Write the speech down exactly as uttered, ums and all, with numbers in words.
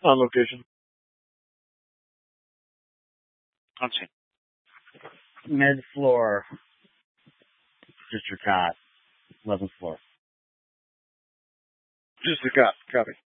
On location. Let's see. Mid floor. Just your cot. eleventh floor. Just the cop. Copy.